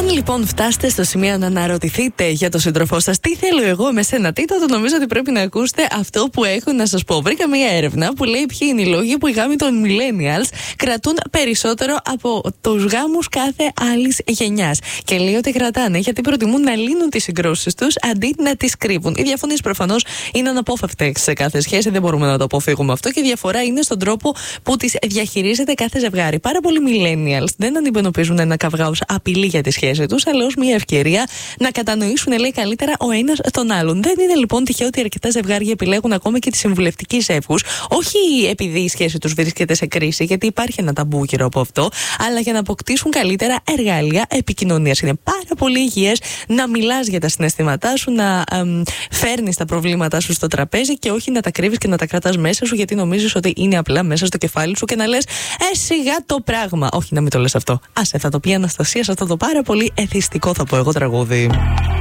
Αν λοιπόν φτάσετε στο σημείο να αναρωτηθείτε για τον σύντροφό σας, τι θέλω εγώ με σένα, τι τότε, νομίζω ότι πρέπει να ακούσετε αυτό που έχω να σας πω. Βρήκα μια έρευνα που λέει ποιοι είναι οι λόγοι που οι γάμοι των millennials κρατούν περισσότερο από τους γάμους κάθε άλλης γενιάς. Και λέει ότι κρατάνε γιατί προτιμούν να λύνουν τις συγκρούσεις τους αντί να τις κρύβουν. Οι διαφωνίες προφανώς είναι αναπόφευκτες σε κάθε σχέση, δεν μπορούμε να το αποφύγουμε αυτό. Και η διαφορά είναι στον τρόπο που τις διαχειρίζεται κάθε ζευγάρι. Πάρα πολλοί millennials δεν αντιμετωπίζουν ένα καυγά ως απειλή για τη σχέση τους, αλλά ως μια ευκαιρία να κατανοήσουν, λέει, καλύτερα ο ένας τον άλλον. Δεν είναι λοιπόν τυχαίο ότι αρκετά ζευγάρια επιλέγουν ακόμα και τη συμβουλευτική ζεύγους, όχι επειδή η σχέση τους βρίσκεται σε κρίση, γιατί υπάρχει ένα ταμπού γύρω από αυτό, αλλά για να αποκτήσουν καλύτερα εργαλεία επικοινωνίας. Είναι πάρα πολύ υγιές να μιλάς για τα συναισθήματά σου, να φέρνεις τα προβλήματά σου στο τραπέζι και όχι να τα κρύβεις και να τα κρατάς μέσα σου, γιατί νομίζεις ότι είναι απλά μέσα στο κεφάλι σου και να λες σιγά το πράγμα. Όχι, να μην το λες αυτό. Άσε, θα το πει η Αναστασία, θα το πάρα πολύ εθιστικό, θα πω εγώ, τραγούδι.